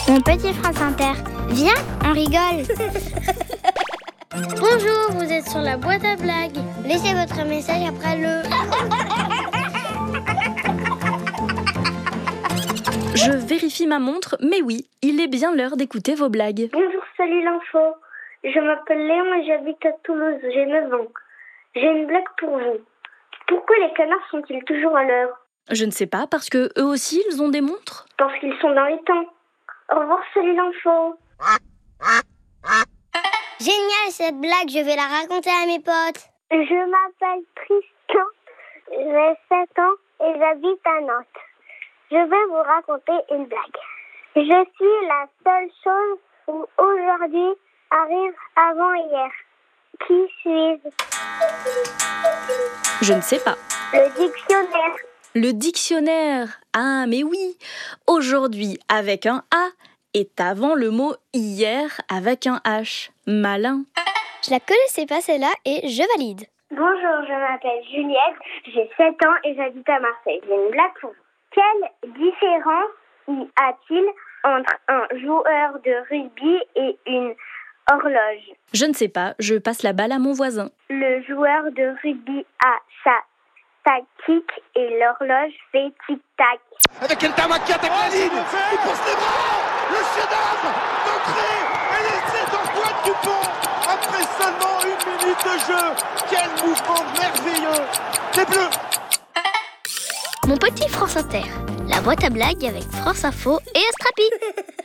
Mon petit France Inter, viens, on rigole. Bonjour, vous êtes sur la boîte à blagues. Laissez votre message après le... Je vérifie ma montre, mais oui, il est bien l'heure d'écouter vos blagues. Bonjour, salut l'info. Je m'appelle Léon et j'habite à Toulouse, j'ai 9 ans. J'ai une blague pour vous. Pourquoi les canards sont-ils toujours à l'heure ? Je ne sais pas, parce que eux aussi, ils ont des montres. Parce qu'ils sont dans les temps. Au revoir, salut l'info. Génial cette blague, je vais la raconter à mes potes. Je m'appelle Tristan, j'ai 7 ans et j'habite à Nantes. Je vais vous raconter une blague. Je suis la seule chose où aujourd'hui arrive avant hier. Qui suis-je ? Je ne sais pas. Le dictionnaire. Le dictionnaire. Ah, mais oui. Aujourd'hui avec un A est avant le mot hier avec un H. Malin. Je la connaissais pas celle-là et je valide. Bonjour, je m'appelle Juliette, j'ai 7 ans et j'habite à Marseille. J'ai une blague pour vous. Quelle différence y a-t-il entre un joueur de rugby et une horloge ? Je ne sais pas, je passe la balle à mon voisin. Le joueur de rugby a sa tactique et l'horloge fait tic-tac. Avec El Tamaki attaque la ligne, il pousse les bras, le chef-d'œuvre d'entrée, et l'essai d'Antoine Dupont. Après seulement 1 minute de jeu, quel mouvement merveilleux. Les Bleus. Mon petit France Inter, la boîte à blagues avec France Info et Astrapi.